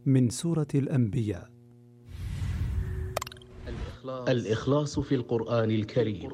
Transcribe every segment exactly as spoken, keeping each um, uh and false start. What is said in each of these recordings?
من سورة الأنبياء. الإخلاص في القرآن الكريم.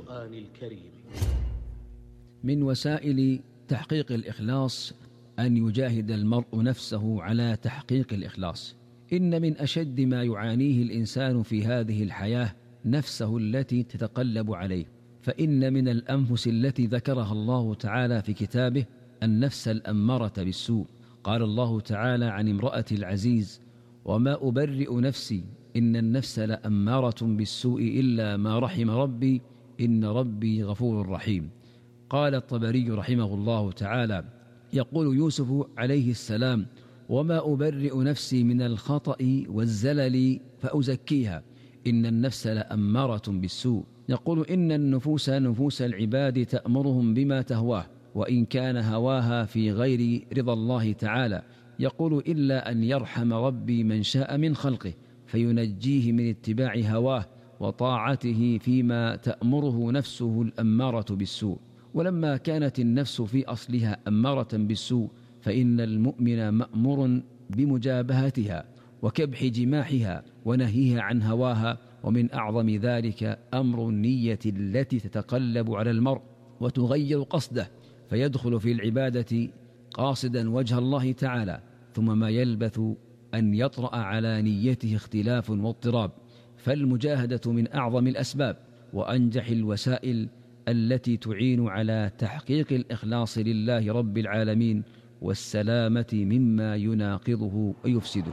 من وسائل تحقيق الإخلاص أن يجاهد المرء نفسه على تحقيق الإخلاص. إن من أشد ما يعانيه الإنسان في هذه الحياة نفسه التي تتقلب عليه، فإن من الأنفس التي ذكرها الله تعالى في كتابه النفس الأمارة بالسوء. قال الله تعالى عن امرأة العزيز: وما أبرئ نفسي إن النفس لأمارة بالسوء إلا ما رحم ربي إن ربي غفور رحيم. قال الطبري رحمه الله تعالى يقول يوسف عليه السلام: وما أبرئ نفسي من الخطأ والزلل فأزكيها إن النفس لأمارة بالسوء. يقول إن النفوس نفوس العباد تأمرهم بما تهواه وإن كان هواها في غير رضا الله تعالى. يقول إلا أن يرحم ربي من شاء من خلقه فينجيه من اتباع هواه وطاعته فيما تأمره نفسه الأمارة بالسوء. ولما كانت النفس في أصلها أمارة بالسوء فإن المؤمن مأمور بمجابهتها وكبح جماحها ونهيها عن هواها. ومن أعظم ذلك أمر النية التي تتقلب على المرء وتغير قصده فيدخل في العبادة قاصدا وجه الله تعالى، ثم ما يلبث أن يطرأ على نيته اختلاف واضطراب. فالمجاهدة من أعظم الأسباب وأنجح الوسائل التي تعين على تحقيق الإخلاص لله رب العالمين والسلامة مما يناقضه ويفسده.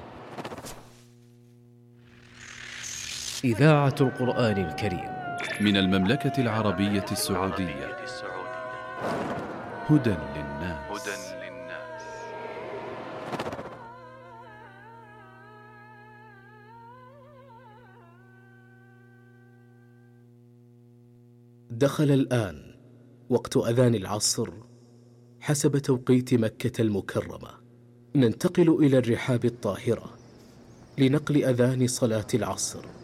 إذاعة القرآن الكريم من المملكة العربية السعودية. هدى للناس. دخل الآن وقت أذان العصر حسب توقيت مكة المكرمة. ننتقل إلى الرحاب الطاهرة لنقل أذان صلاة العصر.